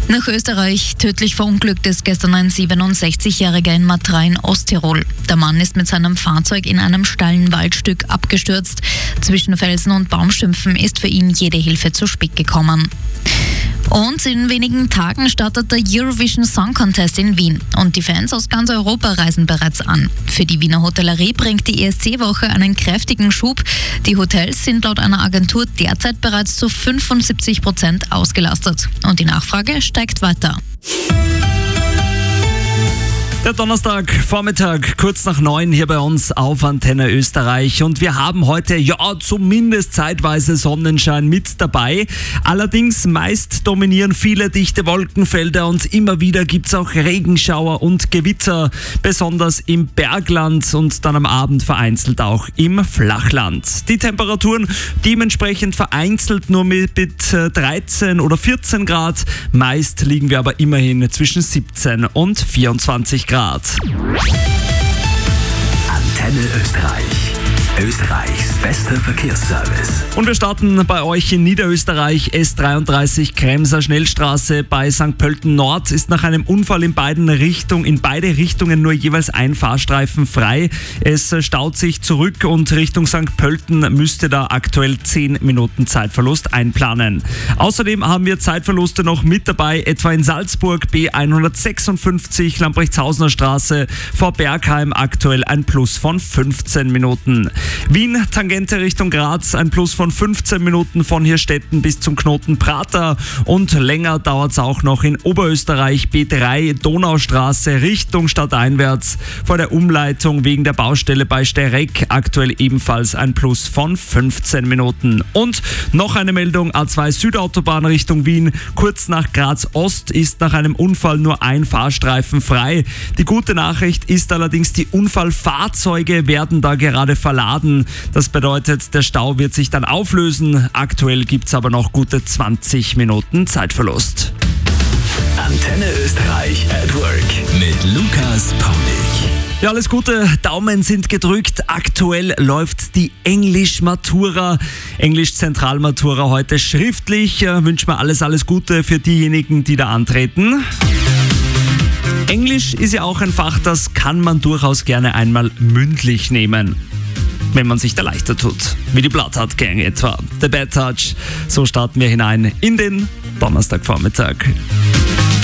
Nach Österreich tödlich verunglückt ist gestern ein 67-Jähriger in Matra in Osttirol. Der Mann ist mit seinem Fahrzeug in einem steilen Waldstück abgestürzt. Zwischen Felsen und Baumstümpfen ist für ihn jede Hilfe zu spät gekommen. Und in wenigen Tagen startet der Eurovision Song Contest in Wien. Und die Fans aus ganz Europa reisen bereits an. Für die Wiener Hotellerie bringt die ESC-Woche einen kräftigen Schub. Die Hotels sind laut einer Agentur derzeit bereits zu 75% ausgelastet. Und die Nachfrage steigt weiter. Der Donnerstagvormittag, kurz nach 9 hier bei uns auf Antenne Österreich. Und wir haben heute zumindest zeitweise Sonnenschein mit dabei. Allerdings meist dominieren viele dichte Wolkenfelder und immer wieder gibt's auch Regenschauer und Gewitter, besonders im Bergland und dann am Abend vereinzelt auch im Flachland. Die Temperaturen dementsprechend vereinzelt nur mit 13 oder 14 Grad. Meist liegen wir aber immerhin zwischen 17 und 24 Grad. Antenne Österreich. Österreichs bester Verkehrsservice. Und wir starten bei euch in Niederösterreich. S33 Kremser Schnellstraße bei St. Pölten Nord ist nach einem Unfall in beide Richtungen nur jeweils ein Fahrstreifen frei. Es staut sich zurück und Richtung St. Pölten müsste da aktuell 10 Minuten Zeitverlust einplanen. Außerdem haben wir Zeitverluste noch mit dabei, etwa in Salzburg B156 Lamprechtshausener Straße vor Bergheim aktuell ein Plus von 15 Minuten. Wien, Tangente Richtung Graz, ein Plus von 15 Minuten von Hirstetten bis zum Knoten Prater und länger dauert es auch noch in Oberösterreich B3 Donaustraße Richtung stadteinwärts vor der Umleitung wegen der Baustelle bei Steyrek, aktuell ebenfalls ein Plus von 15 Minuten. Und noch eine Meldung, A2 Südautobahn Richtung Wien, kurz nach Graz Ost ist nach einem Unfall nur ein Fahrstreifen frei. Die gute Nachricht ist allerdings, die Unfallfahrzeuge werden da gerade verladen. Das bedeutet, der Stau wird sich dann auflösen. Aktuell gibt es aber noch gute 20 Minuten Zeitverlust. Antenne Österreich at Work mit Lukas Paulik. Ja, alles Gute, Daumen sind gedrückt. Aktuell läuft die Englisch-Matura, Englisch-Zentralmatura heute schriftlich. Wünschen wir alles Gute für diejenigen, die da antreten. Englisch ist ja auch ein Fach, das kann man durchaus gerne einmal mündlich nehmen, wenn man sich da leichter tut. Wie die Bloodhound Gang etwa. The Bad Touch. So starten wir hinein in den Donnerstagvormittag.